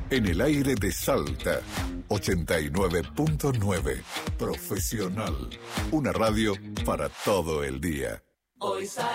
En el aire de Salta, 89.9. Profesional. Una radio para todo el día. Hoy